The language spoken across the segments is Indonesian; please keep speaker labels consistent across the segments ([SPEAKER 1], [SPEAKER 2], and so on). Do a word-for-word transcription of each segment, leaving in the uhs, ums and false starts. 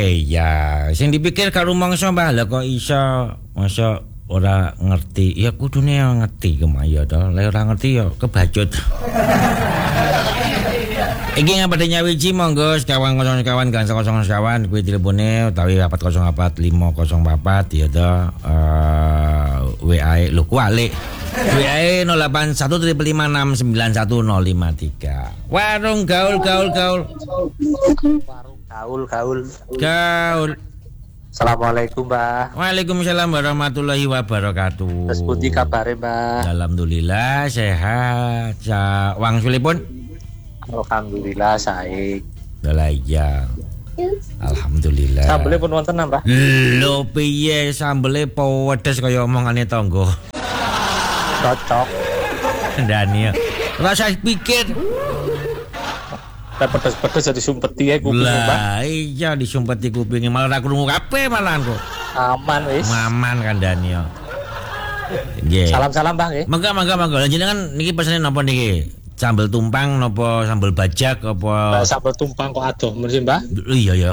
[SPEAKER 1] Iya, sing dipikir karo mangsa Mbah lha kok iso masa ora ngerti. Ya kudune ngerti kemaya to. Lek ora ngerti ya kebacut. Iki ngapade nyawiji monggo sekawan kawan gang kosong sekawan kuwi telepone utawi empat nol empat lima nol empat ya to. Uh, W A lho kualik. W A nol delapan satu lima lima enam sembilan satu nol lima tiga. Warung gaul gaul gaul.
[SPEAKER 2] Warung gaul gaul.
[SPEAKER 1] Gaul.
[SPEAKER 2] Assalamualaikum, Mbah.
[SPEAKER 1] Waalaikumsalam warahmatullahi wabarakatuh.
[SPEAKER 2] Terus pundi kabare, Mbah?
[SPEAKER 1] Alhamdulillah sehat. Sa wangsulipun?
[SPEAKER 2] Alhamdulillah sae.
[SPEAKER 1] Lah iya. Alhamdulillah.
[SPEAKER 2] Sambele pun wonten, Mbah?
[SPEAKER 1] Lho piye sambele pedes kaya omongane tangga.
[SPEAKER 2] Cocok.
[SPEAKER 1] Daniel. Rasa pikir
[SPEAKER 2] Lah pedes-pedes jadi sumpeti ae kuping, Mbah.
[SPEAKER 1] Lah iya disumpeti kupinge malah ra krungu kabeh malahan kok.
[SPEAKER 2] Aman wis.
[SPEAKER 1] Aman kan Daniel. Nggih.
[SPEAKER 2] Salam-salam, Bang nggih.
[SPEAKER 1] Mangga mangga mangga. Jenengan niki pesene napa niki? Sambel tumpang napa sambel bajak apa?
[SPEAKER 2] Nah, sambel tumpang kok adoh mesti, Mbah.
[SPEAKER 1] Iya ya.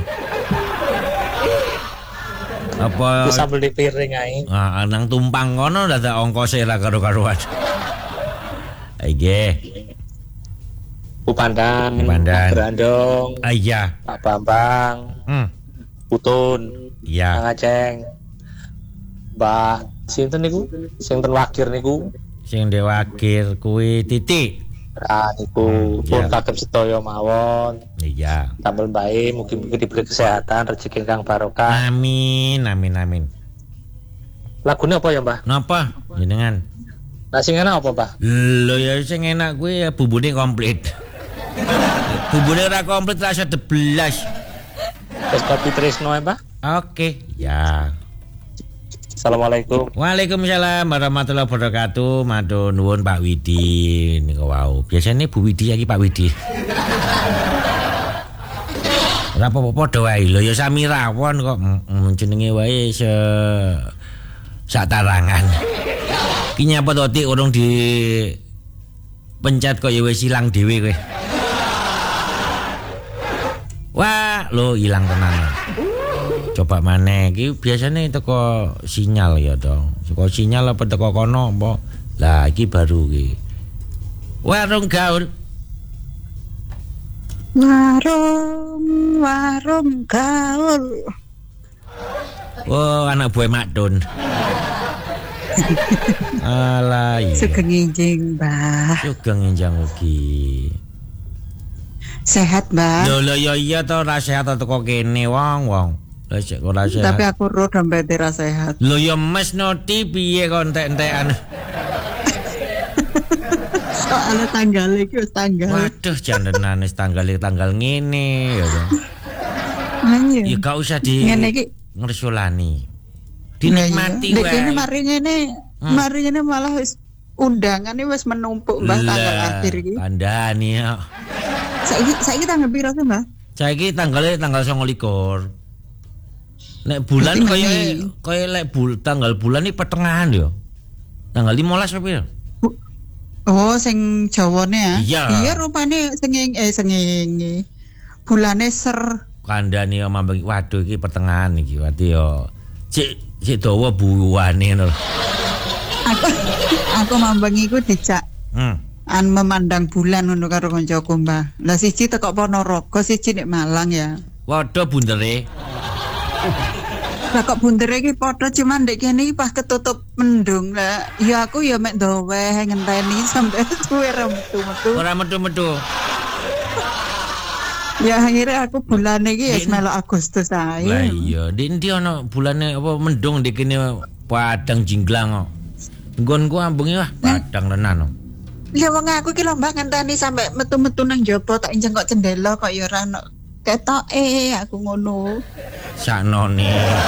[SPEAKER 1] Apa
[SPEAKER 2] Wis sambel di piring ae.
[SPEAKER 1] Ah, nang tumpang kono dadak ongkose ra karo-karuan. Nggih.
[SPEAKER 2] Bu Pandan,
[SPEAKER 1] Bu Pandan.
[SPEAKER 2] Pak Brandong,
[SPEAKER 1] Ah iya.
[SPEAKER 2] Pak Bambang,
[SPEAKER 1] Hmm.
[SPEAKER 2] Putun,
[SPEAKER 1] Iya.
[SPEAKER 2] Kang Aceng, Mbak sinten niku? Sing ten wakir niku.
[SPEAKER 1] Sing dewakir kuwi Titik.
[SPEAKER 2] Nah niku
[SPEAKER 1] Hmm,
[SPEAKER 2] pun
[SPEAKER 1] iya.
[SPEAKER 2] kagem sedaya mawon.
[SPEAKER 1] Iya.
[SPEAKER 2] Tambel bae mugi-mugi diberi kesehatan, rezeki kang barokah.
[SPEAKER 1] Amin amin amin.
[SPEAKER 2] Lagune apa ya, Mbah?
[SPEAKER 1] Napa jenengan?
[SPEAKER 2] Nah sing enak apa, Mbah?
[SPEAKER 1] Lho ya sing enak kuwi ya bumbune komplit. Bumbune ora komplit rasa deblas.
[SPEAKER 2] Wis kopi tresno ya, Mbah?
[SPEAKER 1] Oke, ya.
[SPEAKER 2] Assalamualaikum.
[SPEAKER 1] Waalaikumsalam warahmatullahi wabarakatuh. Matur nuwun Pak Widi niku wau. Biasane Bu Widi iki Pak Widi. Ora apa-apa padha wae. Lho ya sami rawon kok mm, jenenge wae se satarangan. Ki nyapa to Tik urung di pencet kok ya wis ilang dhewe kowe. Wah, lo ilang tenan. Coba maneh iki biasane teko sinyal ya to. Teko sinyal apa teko kono apa? Lah iki baru iki. Warung gaul.
[SPEAKER 3] Warung warung gaul.
[SPEAKER 1] Oh, anak buah Makdun. Alah iya.
[SPEAKER 3] Sugeng enjing, Mbah.
[SPEAKER 1] Sugeng enjang ugi.
[SPEAKER 3] Sehat, Mbah.
[SPEAKER 1] Lho lho ya iya to ora sehat teko kene wong-wong. Lah sik ora sehat.
[SPEAKER 3] Tapi aku ro dompet ora sehat.
[SPEAKER 1] Lho ya mes noti piye kok entek-entekan.
[SPEAKER 3] Soalnya tanggal iki wis tanggal.
[SPEAKER 1] Waduh jantenan wis tanggal tanggal ngene ya.
[SPEAKER 3] Ayo.
[SPEAKER 1] Ya gak usah di
[SPEAKER 3] Ngene iki
[SPEAKER 1] ngresulani. Dinikmati
[SPEAKER 3] wae.
[SPEAKER 1] wae.
[SPEAKER 3] Dek mari ngene,
[SPEAKER 1] Hmm.
[SPEAKER 3] mari ngene malah wis undangan iki wis menumpuk, Mbah, tanggal akhir iki.
[SPEAKER 1] Kandhani ya.
[SPEAKER 3] Saiki saiki tanggal piro sih, Mbah?
[SPEAKER 1] Saiki tanggalnya tanggal sembilan belas. Nek bulan
[SPEAKER 3] Berarti
[SPEAKER 1] kaya
[SPEAKER 3] Mei.
[SPEAKER 1] kaya lek bul, tanggal bulan iki pertengahan yo. Tanggal lima belas apa ya?
[SPEAKER 3] Oh, sing Jawane ya.
[SPEAKER 1] Iya.
[SPEAKER 3] Iya rupane sengeng eh sengenge. Bulane ser.
[SPEAKER 1] Kandhani yo mambeng waduh iki pertengahan iki. Wati yo. Cik cik dawa buwane lho.
[SPEAKER 3] Aku aku mambeng iku dijak
[SPEAKER 1] Hmm.
[SPEAKER 3] an memandang bulan ngono karo kancaku, Mbah. Lah siji teko Ponorogo, siji nek Malang ya.
[SPEAKER 1] Waduh bundere.
[SPEAKER 3] Lah kok bundere iki padha cuman ndek kene iki pas ketutup mendung. Lah ya aku ya mek ndoweh ngenteni sampai suwe metu-metu.
[SPEAKER 1] Ora metu-metu.
[SPEAKER 3] Ya akhirnya aku bulan iki wis melok Agustus ae.
[SPEAKER 1] Lah iya, di ndi ana bulane apa mendung ndek kene Padang Jinglang kok. Nggonku ambengi wah Padang tenan kok.
[SPEAKER 3] Ya wong aku iki lho Mbak ngenteni sampai metu-metu nang jaba tak injeng kok cendela kok ya ora ono ketoke aku ngono.
[SPEAKER 1] Saknone.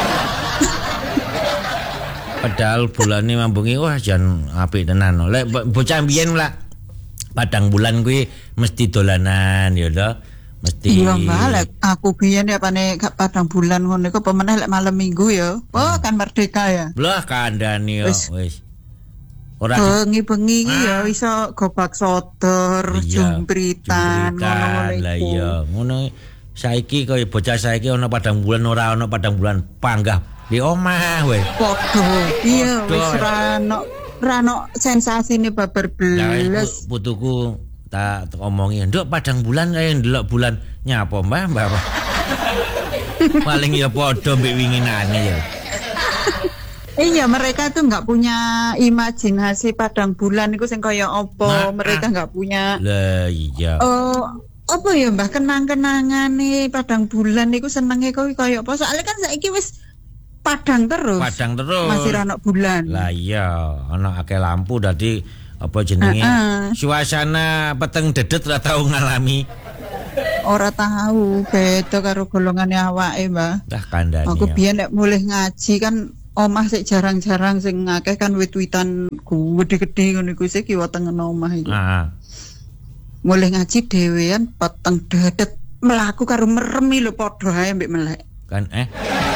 [SPEAKER 1] Padahal bulane mambengi wah jan apik tenan. Lek bocah mbiyen lah Padang bulan kuwi mesti dolanan ya to. Mesti.
[SPEAKER 3] Iya Mbak, lek aku biyen ya pane gak Padang bulan ngono iku pemeneh lek malam Minggu ya. Oh kan merdeka ya.
[SPEAKER 1] Lah kandhani yo wis. Ora
[SPEAKER 3] bengi-bengi iki ya iso gobak sodor,
[SPEAKER 1] iya,
[SPEAKER 3] jumpritan, ngono-ngono
[SPEAKER 1] lah
[SPEAKER 3] iku.
[SPEAKER 1] iya, ngono saiki kaya bocah saiki ana padang bulan ora ana padang bulan panggah di omah weh.
[SPEAKER 3] Podo. Iya wis ora ono ora ono sensasine babar blas.
[SPEAKER 1] Putuku tak omongi, "Nduk padang bulan kaya ndelok bulan." Nyapa, Mbah? Mbah. Paling ya padha mbek winginane ya.
[SPEAKER 3] Iya, mereka tuh nggak punya imajinasi padang bulan itu sing kaya apa. Mereka nggak punya.
[SPEAKER 1] Lah iya.
[SPEAKER 3] Oh, apa ya Mbah kenang-kenangan nih padang bulan niku senenge kok kaya apa? Soalnya kan saiki wis padang terus.
[SPEAKER 1] Padang terus.
[SPEAKER 3] Masih ana bulan.
[SPEAKER 1] Lah iya, ana akeh lampu dadi apa jenenge? Uh, uh. Suasana peteng dedet ora tau ngalami.
[SPEAKER 3] Ora tahu, beda karo golongane awake, Mbah.
[SPEAKER 1] Dah kandhane.
[SPEAKER 3] Aku biyen nek mulih ngaji kan omah sik jarang-jarang sing akeh kan wit-witan gede-gede ngono iku sik kiwa tengen omah iku. Heeh. Mulih ngaji dhewean peteng dedet mlaku karo meremi lho padha ae mbek melek.
[SPEAKER 1] Kan eh.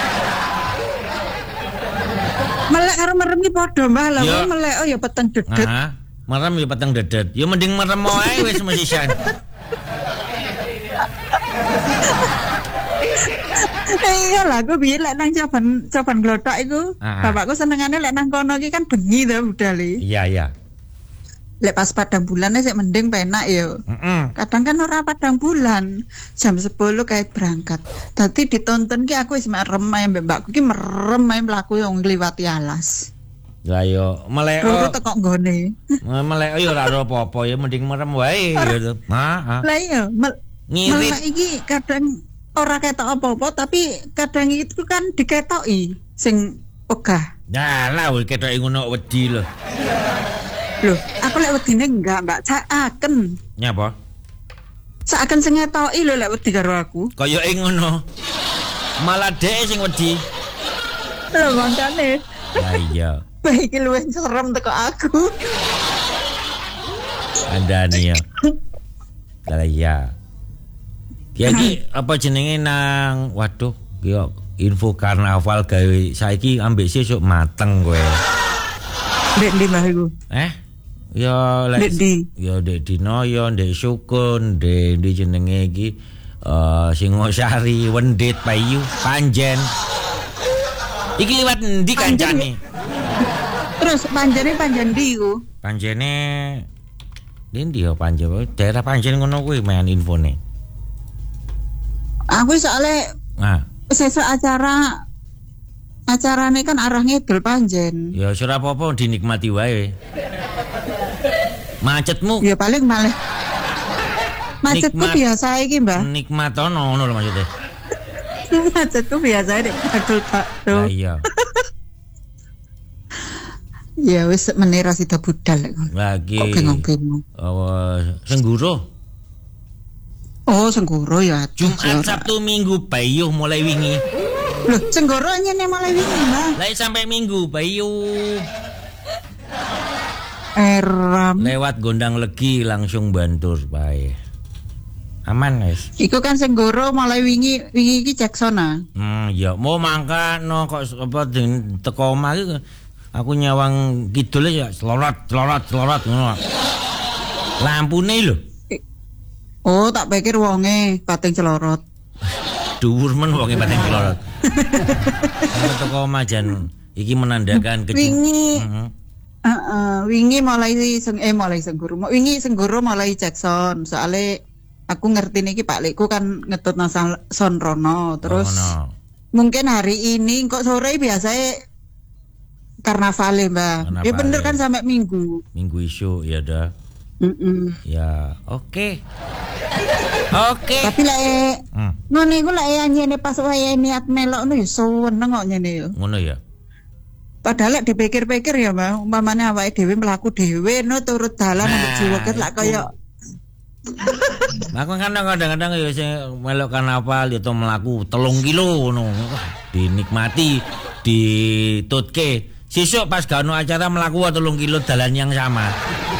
[SPEAKER 3] Melek karo meremi padha Mbah lha melek oh ya peteng dedet.
[SPEAKER 1] Heeh. Merem ya peteng dedet. Ya mending merem wae wis mesisan.
[SPEAKER 3] Iya lah, gue biar lek nang coban coban glothok itu, bapakku senengane lek nang kono iki kan bengi to budale.
[SPEAKER 1] Iya iya.
[SPEAKER 3] Lek pas padang bulannya sih mending penak ya. Mm-mm. Kadang kan ora padang bulan, jam sepuluh kayak berangkat. Tadi ditonton ki aku wis merem ae mbek mbakku ki merem ae mlaku yo ngliwati alas.
[SPEAKER 1] Lah yo melek.
[SPEAKER 3] Loro teko nggone.
[SPEAKER 1] Melek yo ora ada apa-apa ya mending merem wae gitu. Heeh.
[SPEAKER 3] Lah iya, ngirit iki kadang ora ketok apa-apa tapi kadang itu kan diketoki sing pegah.
[SPEAKER 1] Nah, lah ketoki ngono wedi lho.
[SPEAKER 3] Loh, aku lek wedine enggak, Mbak. Saaken.
[SPEAKER 1] Nyapa?
[SPEAKER 3] Saaken sing ngetoki lho lek wedi karo aku.
[SPEAKER 1] Kaya ing ngono. Malah dhek sing wedi.
[SPEAKER 3] Lho mangkane.
[SPEAKER 1] Lah iya.
[SPEAKER 3] Baik iki luwih serem teko aku.
[SPEAKER 1] Andani ya. Lah iya. Ya iki apa jenenge nang waduh yo info karnaval gawe saiki ambek sesuk mateng kowe.
[SPEAKER 3] Ndek ndi Mbah iku?
[SPEAKER 1] Eh? Ya lek ya ndek dino ya ndek sukun, ndek ndi jenenge iki eh Singosari, Wendit, Payu, Panjen. Iki liwat ndi kancane?
[SPEAKER 3] Terus panjene panjen ndi iku?
[SPEAKER 1] Panjene ndi yo panjen daerah Panjen ngono kuwi men infone.
[SPEAKER 3] Aku soalnya
[SPEAKER 1] nah.
[SPEAKER 3] Sesuk acara acarane kan arah ngidul Panjen.
[SPEAKER 1] Ya ora apa-apa dinikmati wae. Macetmu?
[SPEAKER 3] Ya paling malah. Macetku nikmat, biasa iki, Mbah.
[SPEAKER 1] Nikmat ono ngono lho maksudnya.
[SPEAKER 3] Macetku biasa nek adol Pak.
[SPEAKER 1] Lah iya.
[SPEAKER 3] Ya wis menira sida budal lek ngono.
[SPEAKER 1] Lagi.
[SPEAKER 3] Kok bengong-bengong.
[SPEAKER 1] Oh, Sengguro.
[SPEAKER 3] Oh, Senggoro ya.
[SPEAKER 1] Jumat, Sabtu, Minggu, Bayuh mulai wingi.
[SPEAKER 3] Loh, Senggoro nyene mulai wingi, Mbak.
[SPEAKER 1] Lah sampai Minggu, Bayuh.
[SPEAKER 3] Eram.
[SPEAKER 1] Lewat Gondang Legi langsung Bantur bae. Aman, guys.
[SPEAKER 3] Iku kan Senggoro mulai wingi, wingi iki Jacksona.
[SPEAKER 1] Hmm, ya mau mangkano kok apa teko omah iki aku nyawang kidul ya selorot, selorot, selorot ngono. Lampune lho.
[SPEAKER 3] Oh, tak pikir wonge pating celorot.
[SPEAKER 1] Dhuwur men wonge pating celorot. Teko majan iki menandakan
[SPEAKER 3] kecil. Wingi. Heeh. Uh, uh, wingi mulai seng eh mulai Senggoro. Wingi Senggoro mulai Jackson. Soale aku ngerti niki Pak Lekku kan ngetut nang Sonrono. Terus oh, no. Mungkin hari ini kok sore biasanya karnavale, Mbak. Ya bener kan sampai Minggu.
[SPEAKER 1] Minggu isu ya dah.
[SPEAKER 3] Mm-mm.
[SPEAKER 1] Ya, oke. Okay. Oke. Okay.
[SPEAKER 3] Tapi lek hmm. ngono iku lek nyene pas wayahe niat melok ngono ya seneng kok nyene yo.
[SPEAKER 1] Ngono ya.
[SPEAKER 3] Padahal lek dipikir-pikir ya, Mbak, umpamane awake dhewe mlaku dhewe no turut dalan ambek jiweket lak kaya
[SPEAKER 1] aku kan kadang-kadang ya sing melok karnaval ya to mlaku telung kilo ngono. Dinikmati, ditutke. Sesuk pas gano acara mlaku telung kilo dalan yang sama.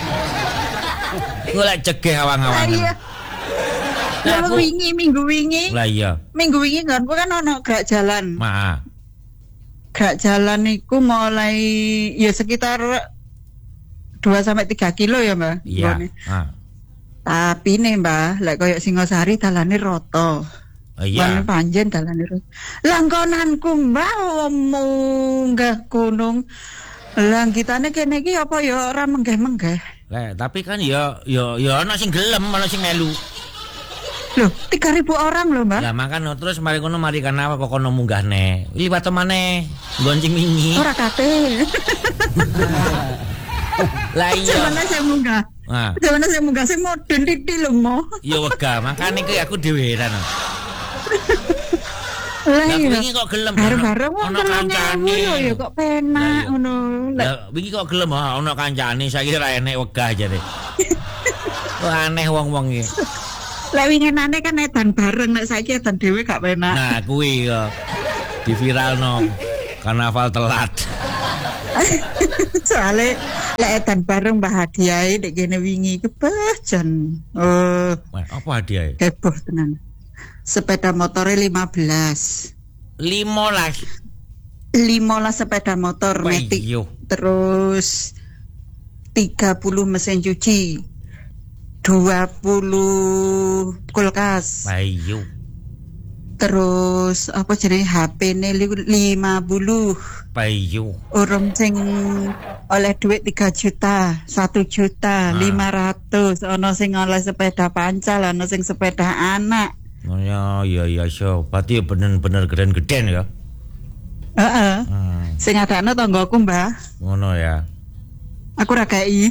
[SPEAKER 1] Gue lek cegeh awang-awang.
[SPEAKER 3] Iya. Lah wingi minggu wingi.
[SPEAKER 1] Lah iya.
[SPEAKER 3] Minggu wingi kan kan ono gerak jalan.
[SPEAKER 1] Maaf.
[SPEAKER 3] Gerak jalan iku mulai ya sekitar dua sampai tiga kilo ya, Mbak.
[SPEAKER 1] Iya. Ah.
[SPEAKER 3] Tapi nih, Mbak, lek koyo Singosari dalane rata.
[SPEAKER 1] Iya.
[SPEAKER 3] Panjen dalan terus. Langkonanku mbah munggah gunung. Lah kitane kene iki apa ya ora menggeh-menggeh.
[SPEAKER 1] Lah, tapi kan ya ya ya ana sing gelem, ana sing melu.
[SPEAKER 3] Loh, tiga ribu orang loh, Mbak.
[SPEAKER 1] Lah makan terus mari kono mari kana kok kono munggahne. Liwat temane gonceng wingi.
[SPEAKER 3] Ora kate.
[SPEAKER 1] Lah iya.
[SPEAKER 3] Mana saya munggah.
[SPEAKER 1] Nah.
[SPEAKER 3] Mana saya munggah saya modern titik lho, Mo.
[SPEAKER 1] Ya wegah, makane iki aku dhewe heran.
[SPEAKER 3] Lah
[SPEAKER 1] iya.
[SPEAKER 3] iya.
[SPEAKER 1] Wingi kok gelem.
[SPEAKER 3] Bareng-bareng wong kancane ya kok penak ngono.
[SPEAKER 1] Lah wingi kok gelem ana kancane saiki ora enek wegah jare. Kok aneh wong-wong iki.
[SPEAKER 3] Lah winginane kan edan bareng nek saiki edan dhewe gak penak.
[SPEAKER 1] Nah, kuwi kok diviralno karnaval telat.
[SPEAKER 3] Soale lek edan bareng Mbah hadiahe nek kene wingi kebajan. Oh,
[SPEAKER 1] apa hadiahe?
[SPEAKER 3] Heboh tenan. Sepeda motornya lima belas.
[SPEAKER 1] lima belas.
[SPEAKER 3] lima belas sepeda motor Matic. Terus tiga puluh mesin cuci. dua puluh kulkas.
[SPEAKER 1] Ayo.
[SPEAKER 3] Terus apa jenenge H P-ne lima puluh.
[SPEAKER 1] Ayo.
[SPEAKER 3] Urung sing oleh duit tiga juta, satu juta, lima ratus. Ono sing oleh sepeda pancal, ono sing sepeda anak.
[SPEAKER 1] Oh ya, iya iya so. Berarti bener-bener geden-geden ya.
[SPEAKER 3] Heeh. Uh -uh. hmm. Sing adakno tanggoku, Mbah.
[SPEAKER 1] Ngono ya.
[SPEAKER 3] Aku ra kei.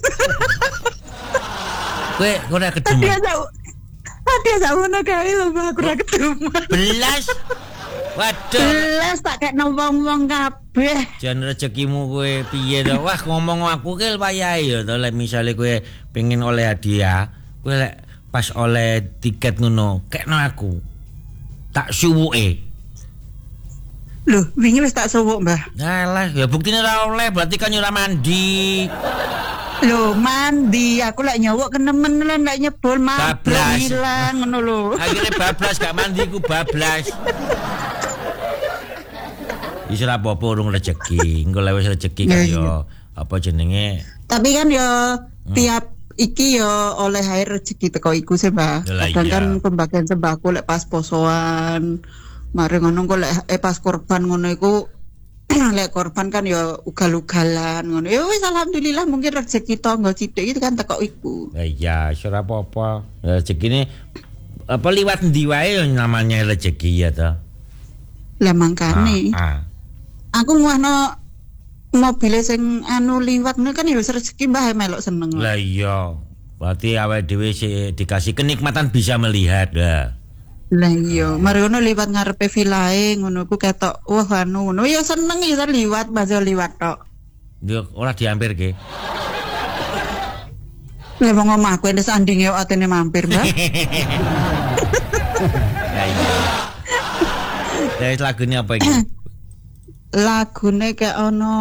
[SPEAKER 1] Kowe ora ketemu.
[SPEAKER 3] Dia jauh. Dia jauh ngono kae lho, Mbah, aku ra ketemu.
[SPEAKER 1] Belas. Waduh.
[SPEAKER 3] Belas tak kek wong-wong kabeh.
[SPEAKER 1] Jan rezekimu kowe piye to? Wah, ngomong aku ki wayahe ya to lek misale kowe pengen oleh hadiah, kowe lek pas oleh tiket ngono, kekno aku. Tak suwuke.
[SPEAKER 3] Loh, wingi wis tak suwuk, Mbah.
[SPEAKER 1] Alah, ya buktine ora oleh, berarti kan ora mandi.
[SPEAKER 3] Loh, mandi, aku lek nyowok kenemen lek ndak nyebul mabuk ilang ngono lho.
[SPEAKER 1] Akhire bablas gak mandi ku bablas. Wis ora apa-apa urung rezeki. Engko lek wis rezeki kan yo apa jenenge.
[SPEAKER 3] Tapi kan yo hmm. tiap iki yo oleh air rezeki teko iku sih, Mbak. Kadang kan pembagian sembako lek pas posoan, mari ngono kok lek eh, pas korban ngono iku lek korban kan yo ugal-ugalan ngono. Ya wis alhamdulillah mungkin rezeki tangga sithik itu kan teko iku.
[SPEAKER 1] Ya iya, ora apa-apa. Rezekine apa liwat ndi wae namanya rezeki ya to.
[SPEAKER 3] Lah mangkane.
[SPEAKER 1] Ah, ah.
[SPEAKER 3] Aku ngono mobil sing anu liwat ngono kan ya rezeki Mbah melok seneng.
[SPEAKER 1] Lah iya. Berarti awake dhewe sik dikasih kenikmatan bisa melihat. Lah.
[SPEAKER 3] Lah iya, mari ngono liwat ngarepe vilae ngono ku ketok wah anu ngono ya seneng ya liwat bazo liwat tok.
[SPEAKER 1] Yo ora diampirke.
[SPEAKER 3] Lah wong omahku wis andinge atene mampir, Mbak.
[SPEAKER 1] Ya iya. Dari lagunya apa iki?
[SPEAKER 3] Lagune kayak ono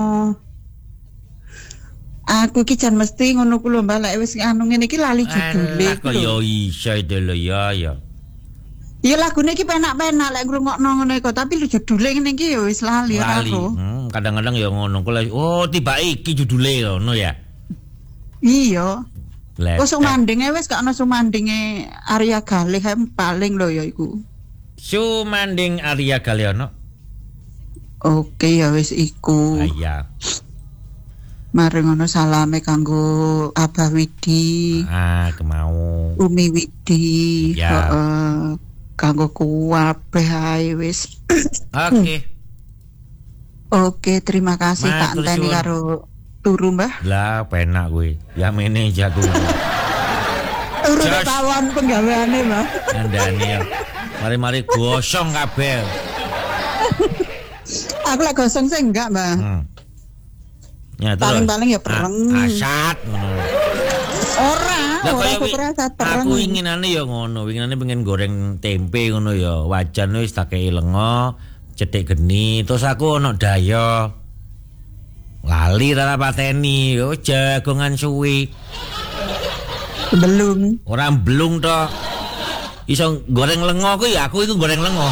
[SPEAKER 3] aku ki jan mesti ngono ku lho Mbak lek wis anu ngene iki lali judule.
[SPEAKER 1] Kok yo iso itu lho ya ya.
[SPEAKER 3] Ya lagune iki penak-penak lek ngrungokno ngono iku tapi lu judule ngene iki ya wis lali ora aku.
[SPEAKER 1] Hmm, kadang-kadang ya ngono ku oh tiba iki judule ngono ya.
[SPEAKER 3] Iya. Kok sumandinge wis gak ono sumandinge Arya Galih paling lho ya iku.
[SPEAKER 1] Sumanding Arya Galih ono.
[SPEAKER 3] Oke ya wis iku.
[SPEAKER 1] Ah, iya.
[SPEAKER 3] Mari ngono salame kanggo Abah Widi.
[SPEAKER 1] Ah, kemau.
[SPEAKER 3] Umi Widi.
[SPEAKER 1] Ya.
[SPEAKER 3] Heeh. Kanggo kuwabeh ae wis.
[SPEAKER 1] Oke.
[SPEAKER 3] Oke, terima kasih Pak Anteni karo turu Mbah.
[SPEAKER 1] Lah penak kowe. Ya mene jago.
[SPEAKER 3] Turu tawon penggaweane Mbah.
[SPEAKER 1] Ndane ya. Mari-mari gosong kabeh.
[SPEAKER 3] Aku lek gosong sih enggak, Mbak. Hmm.
[SPEAKER 1] Ya,
[SPEAKER 3] paling-paling ya pereng.
[SPEAKER 1] Asat ngono.
[SPEAKER 3] Ora, ora asat pereng.
[SPEAKER 1] Aku inginane ya ngono, inginane pengen goreng tempe ngono ya. Wajan wis tak kei lengo, cethik geni, terus aku ono daya. Lali ra pateni, yo jagongan suwi.
[SPEAKER 3] Belum.
[SPEAKER 1] Ora belum to. Iso goreng lengo ku ya aku iku goreng lengo.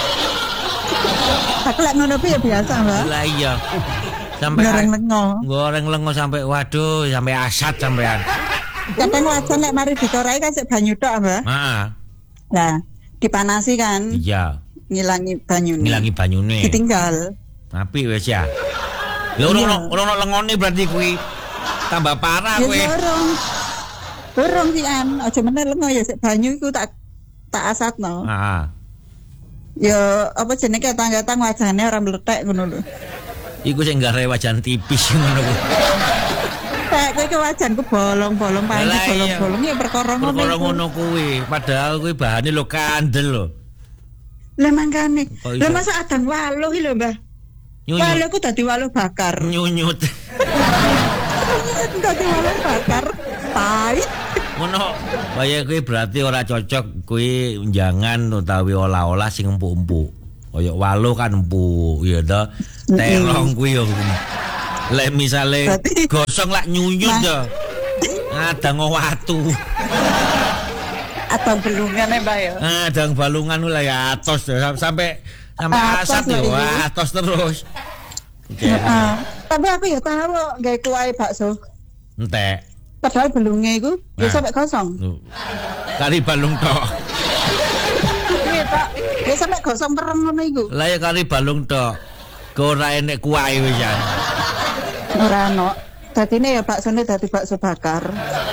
[SPEAKER 3] Aku lek ngono ya biasa, Mbak.
[SPEAKER 1] Lah iya. Sampai
[SPEAKER 3] goreng lengo.
[SPEAKER 1] Goreng lengo sampai waduh, sampai asat sampean.
[SPEAKER 3] Kadang wajan lek mari dikorai kan sik banyu tok, Mbak.
[SPEAKER 1] Heeh.
[SPEAKER 3] Lah, dipanasi kan.
[SPEAKER 1] Iya.
[SPEAKER 3] Ngilangi banyune.
[SPEAKER 1] Ngilangi banyune.
[SPEAKER 3] Ditinggal.
[SPEAKER 1] Apik wis ya. Lho ora ora lengone berarti kuwi tambah parah kowe.
[SPEAKER 3] Ya dorong. Dorong sih an, aja meneh lengo ya sik banyu iku tak tak asatno.
[SPEAKER 1] Heeh.
[SPEAKER 3] Ya apa jenenge tangga-tang wajane ora mlethek ngono lho.
[SPEAKER 1] Iku sing gare wajan tipis ngono kuwi.
[SPEAKER 3] Kayak kowe ke wajanku bolong-bolong panci bolong-bolong ya perkara ngono.
[SPEAKER 1] Perkara ngono kuwi, padahal kuwi bahane lho kandel lho.
[SPEAKER 3] Lah mangkane. Lah masa adang waluh iki lho, Mbah. Waluh ku dadi waluh bakar.
[SPEAKER 1] Nyunyut.
[SPEAKER 3] Dadi waluh bakar. Pahit.
[SPEAKER 1] Ngono. Kaya kuwi berarti ora cocok kuwi jangan utawi olah-olah sing empuk-empuk. Kaya waluh kan empuk, ya to. Terong kuwi yo. Lek misale gosong lak nyunyut yo. Adang watu.
[SPEAKER 3] Adang balungan ya, Mbak ya.
[SPEAKER 1] Adang balungan lho ya atos sampai sampai asat yo atos terus.
[SPEAKER 3] Heeh. Tapi aku ya tahu gawe kuwae bakso.
[SPEAKER 1] Entek.
[SPEAKER 3] Padahal balunge iku ya sampai gosong.
[SPEAKER 1] Kali balung tok.
[SPEAKER 3] Iya, Pak. Ya sampai gosong pereng ngono iku.
[SPEAKER 1] Lah ya kali balung tok. Ora enek kuwae wis ya.
[SPEAKER 3] Ora ono. Dadine ya baksone dadi bakso bakar.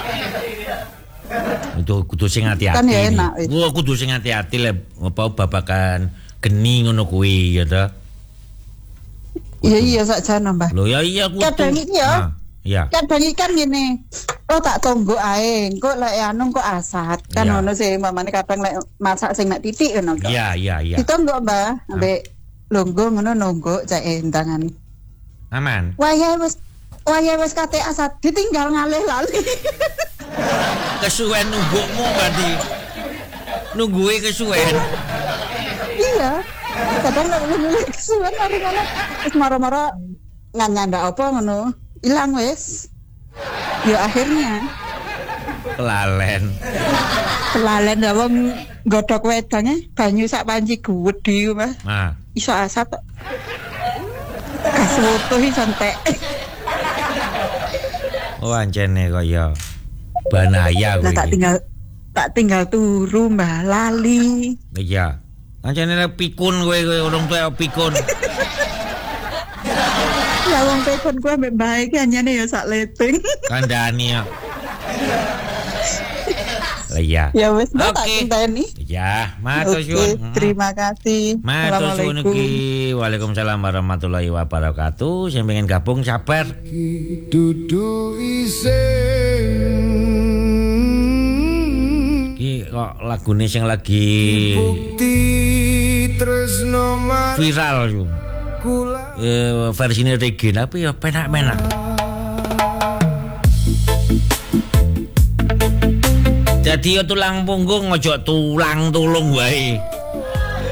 [SPEAKER 1] Itu kudu sing ati-ati.
[SPEAKER 3] Kan ya enak.
[SPEAKER 1] Wah, kudu sing ati-ati le apa babakan geni ngono kuwi ya ta.
[SPEAKER 3] Iya iya sakjane, Mbah.
[SPEAKER 1] Lho ya iya kudu.
[SPEAKER 3] Kadang iki ya.
[SPEAKER 1] Iya.
[SPEAKER 3] Kadang iki kan ngene. Oh tak tunggu ae, engko lek anu kok asat. Kan ngono sih mamane kadang lek masak sing nek titik ngono kok.
[SPEAKER 1] Iya iya iya.
[SPEAKER 3] Ditunggu, Mbah, ambek lungguh ngono nunggu cek endangan.
[SPEAKER 1] Aman.
[SPEAKER 3] Wayahe wis wayahe wis kate asat ditinggal ngalih lali.
[SPEAKER 1] Kesuwen nunggukmu berarti. Nungguwe kesuwen.
[SPEAKER 3] Iya. Kadang nek kesuwen hari ngono wis maro-maro nganyandak apa ngono. Hilang wis. Ya akhirnya
[SPEAKER 1] kelalen.
[SPEAKER 3] Kelalen ya wong godhog wedange banyu sak panci gedhi, Mas.
[SPEAKER 1] Nah.
[SPEAKER 3] Iso asat kok. Kasutuh iki santek.
[SPEAKER 1] Oh ancene kaya banaya kuwi.
[SPEAKER 3] Lah tak tinggal tak tinggal turu, Mbah, lali.
[SPEAKER 1] Iya. Ancene pikun kowe kowe urung tuwa pikun.
[SPEAKER 3] Ya wong pikun kowe mbek Mbah iki anyane ya sak leting.
[SPEAKER 1] Kandhani ya. Lah iya.
[SPEAKER 3] Ya wis tak enteni.
[SPEAKER 1] Ya, matur suwun.
[SPEAKER 3] Terima kasih.
[SPEAKER 1] Matur suwun iki. Waalaikumsalam warahmatullahi wabarakatuh. Sing pengen gabung sabar.
[SPEAKER 4] Dudu ising
[SPEAKER 1] iki kok lagune sing lagi viral yo. Eh versine reggae tapi ya penak-penak. Jadi ya tulang punggung ojo tulang tulung wae.